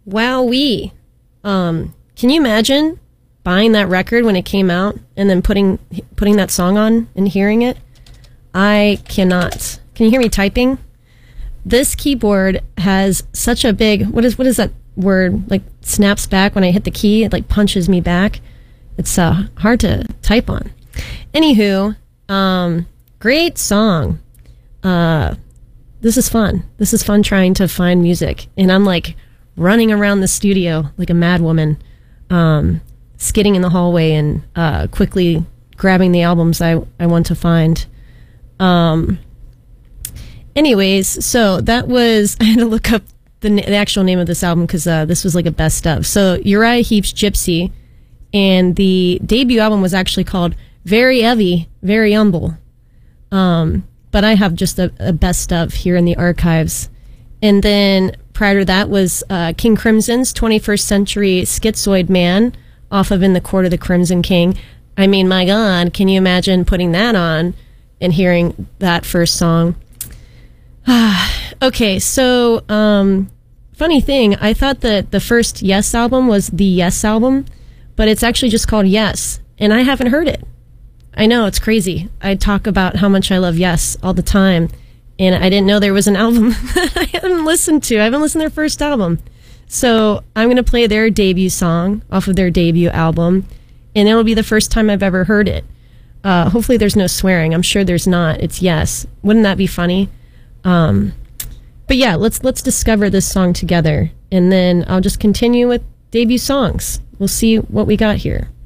Wowee. Can you imagine buying that record when it came out and then putting that song on and hearing it? I cannot. Can you hear me typing? This keyboard has such a big, what is that word? Like snaps back when I hit the key. It like punches me back. It's hard to type on. Anywho, great song. This is fun. This is fun trying to find music. And I'm like running around the studio like a mad woman, skidding in the hallway and quickly grabbing the albums I want to find. Anyways, so that was, I had to look up the actual name of this album because this was like a best of. So Uriah Heep's Gypsy, and the debut album was actually called Very Heavy, Very Humble. But I have just a best of here in the archives. And then prior to that was King Crimson's 21st Century Schizoid Man off of In the Court of the Crimson King. I mean, my God, can you imagine putting that on and hearing that first song? Okay, so funny thing, I thought that the first Yes album was the Yes album, but it's actually just called Yes, and I haven't heard it. I know, it's crazy. I talk about how much I love Yes all the time, and I didn't know there was an album that I haven't listened to. I haven't listened to their first album. So I'm going to play their debut song off of their debut album, and it'll be the first time I've ever heard it. Hopefully there's no swearing. I'm sure there's not. It's Yes. Wouldn't that be funny? But yeah, let's discover this song together, and then I'll just continue with debut songs. We'll see what we got here.